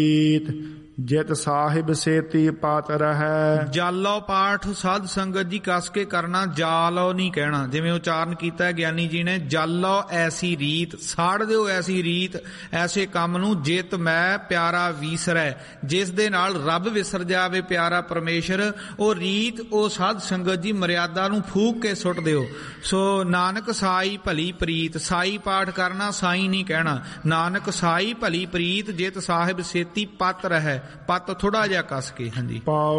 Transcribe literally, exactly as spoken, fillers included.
ਜਿਤ ਸਾਹਿਬ ਸੇਤੀ ਪਾਤ ਰਹੈ। ਜਾਲੋ ਪਾਠ ਸਾਧ ਸੰਗਤ ਜੀ ਕਸ ਕੇ ਕਰਨਾ, ਜਾਲੋ ਨਹੀਂ ਕਹਿਣਾ। ਜਿਵੇਂ ਉਚਾਰਨ ਕੀਤਾ ਹੈ ਗਿਆਨੀ ਜੀ ਨੇ, ਜਾਲੋ ਐਸੀ ਰੀਤ, ਸਾੜ ਦਿਓ ਐਸੀ ਰੀਤ, ਐਸੇ ਕੰਮ ਨੂੰ ਜਿਤ ਮੈਂ ਪਿਆਰਾ ਵੀਸਰੈ, ਜਿਸ ਦੇ ਨਾਲ ਰੱਬ ਵਿਸਰ ਜਾਵੇ ਪਿਆਰਾ ਪਰਮੇਸ਼ਰ। ਉਹ ਰੀਤ, ਉਹ ਸਾਧ ਸੰਗਤ ਜੀ ਮਰਿਆਦਾ ਨੂੰ ਫੂਕ ਕੇ ਸੁੱਟ ਦਿਓ। ਸੋ ਨਾਨਕ ਸਾਈ ਭਲੀ ਪ੍ਰੀਤ, ਸਾਈ ਪਾਠ ਕਰਨਾ, ਸਾਈ ਨਹੀਂ ਕਹਿਣਾ। ਨਾਨਕ ਸਾਈ ਭਲੀ ਪ੍ਰੀਤ, ਜਿਤ ਸਾਹਿਬ ਸੇਤੀ ਪਤ ਰਹੈ, ਪਤ ਥੋੜਾ ਜਿਹਾ ਕਸ ਕੇ। ਹਾਂਜੀ।